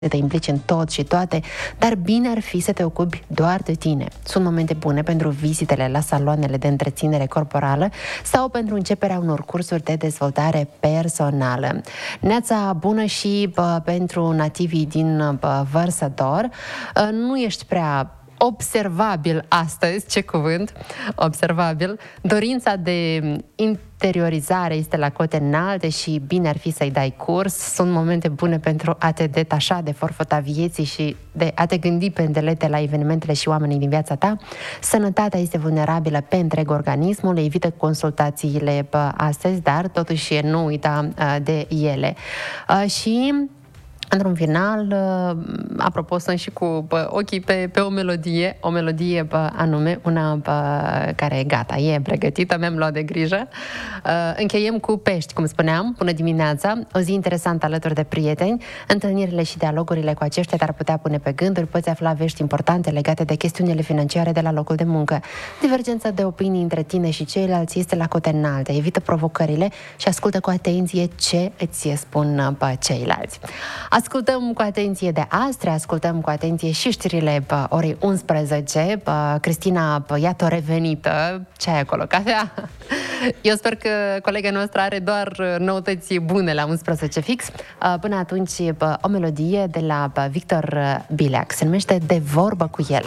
te implici în tot și toate, dar bine ar fi să te ocupi doar de tine. Sunt momente bune pentru vizitele la saloanele de întreținere corporală sau pentru începerea unor cursuri de dezvoltare personală. Neața bună și pentru nativii din Vărsător. Nu ești prea observabil astăzi, ce cuvânt, observabil. Dorința de interiorizare este la cote înalte și bine ar fi să-i dai curs. Sunt momente bune pentru a te detașa de forfota vieții și de a te gândi pe îndelete la evenimentele și oamenii din viața ta. Sănătatea este vulnerabilă pe întreg organismul, evită consultațiile astăzi, dar totuși nu uita de ele. Și într-un final, apropo, sunt și cu ochii pe o melodie anume, una care e gata, e pregătită, mi-am luat de grijă. Încheiem cu Pești, cum spuneam, bună dimineața, o zi interesantă alături de prieteni, întâlnirile și dialogurile cu aceștia te-ar putea pune pe gânduri, poți afla vești importante legate de chestiunile financiare de la locul de muncă. Divergența de opinii între tine și ceilalți este la cote înalte, evită provocările și ascultă cu atenție ce îți spun ceilalți. Ascultăm cu atenție de astre, ascultăm cu atenție și știrile orei 11. Cristina, iată, revenită. Ce ai acolo, cafea? Eu sper că colega noastră are doar noutăți bune la 11 fix. Până atunci, o melodie de la Victor Bileac. Se numește De vorbă cu el.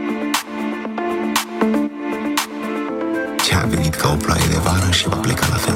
Ce a venit ca o ploaie de vară și va pleca la fel.